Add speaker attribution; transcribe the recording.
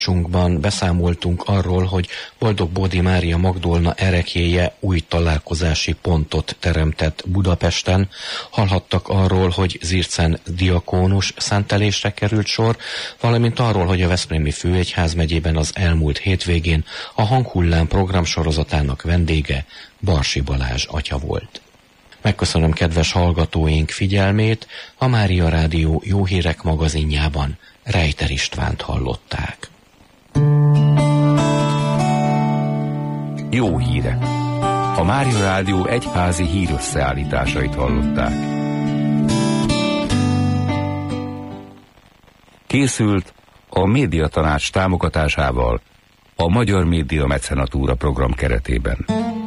Speaker 1: beszámoltunk arról, hogy Boldog-Bódi Mária Magdolna ereklyéje új találkozási pontot teremtett Budapesten. Hallhattak arról, hogy Zircen diakónus szentelésre került sor, valamint arról, hogy a Veszprémi Főegyházmegyében az elmúlt hétvégén a Hanghullám programsorozatának vendége Barsi Balázs atya volt. Megköszönöm kedves hallgatóink figyelmét, a Mária Rádió Jó Hírek magazinjában Rejter Istvánt hallották.
Speaker 2: Jó hírek! A Mária Rádió egyházi hírösszeállításait hallották. Készült a Médiatanács támogatásával a Magyar Média Mecenatúra program keretében.